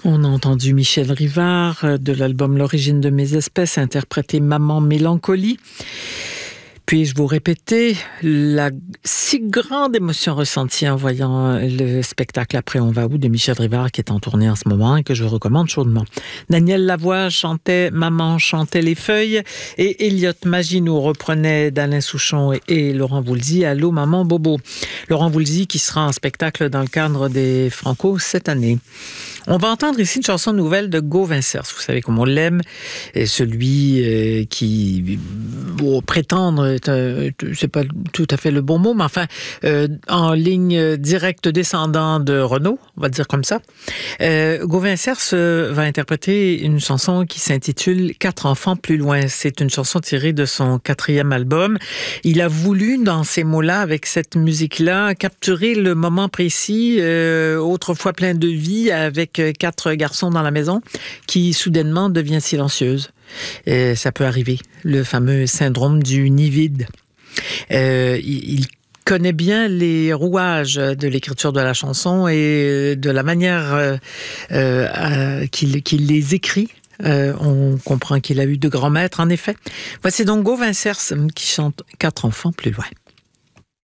On a entendu Michel Rivard de l'album L'origine de mes espèces interpréter Maman Mélancolie. Puis-je vous répéter la si grande émotion ressentie en voyant le spectacle Après on va où de Michel Rivard qui est en tournée en ce moment et que je recommande chaudement. Daniel Lavoie chantait Maman chantait les feuilles et Elliot Maginot reprenait d'Alain Souchon et Laurent Voulzy Allô Maman Bobo. Laurent Voulzy qui sera en spectacle dans le cadre des Franco cette année. On va entendre ici une chanson nouvelle de Gauvin Cerce. Vous savez comme on l'aime, celui qui prétendre, c'est pas tout à fait le bon mot, mais enfin, en ligne directe descendant de Renaud, on va dire comme ça. Gauvin Cerce va interpréter une chanson qui s'intitule 4 enfants plus loin. C'est une chanson tirée de son 4e album. Il a voulu, dans ces mots-là, avec cette musique-là, capturer le moment précis, autrefois plein de vie, avec 4 garçons dans la maison, qui soudainement devient silencieuse. Ça peut arriver, le fameux syndrome du nid vide. Il connaît bien les rouages de l'écriture de la chanson et de la manière qu'il les écrit. On comprend qu'il a eu de grands maîtres, en effet. Voici donc Gauvin Cerce qui chante 4 enfants plus loin.